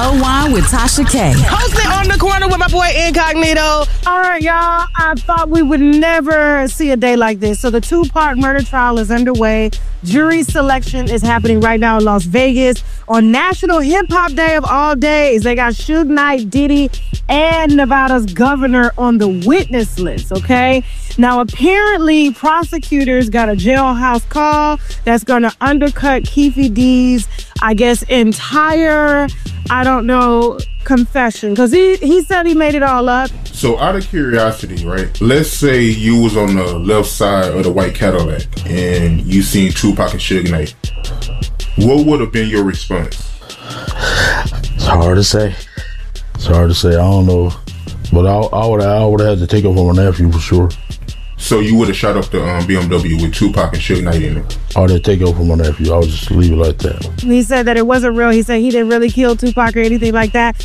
Slow Wine with Tasha K. Hosting On the Corner with my boy Incognito. All right, y'all. I thought we would never see a day like this. So the two-part murder trial is underway. Jury selection is happening right now in Las Vegas. On National Hip Hop Day of all days, they got Suge Knight, Diddy, and Nevada's governor on the witness list, okay? Now, apparently, prosecutors got a jailhouse call that's going to undercut Keefe D's, I guess, entire, confession. Because he said he made it all up. So out of curiosity, right? Let's say you was on the left side of the white Cadillac and you seen Tupac and Suge Knight. What would have been your response? It's hard to say. I don't know. But I would have had to take up on my nephew for sure. So you would have shot up the BMW with Tupac and Suge Knight in it? I would have taken up for my nephew. I would just leave it like that. He said that it wasn't real. He said he didn't really kill Tupac or anything like that.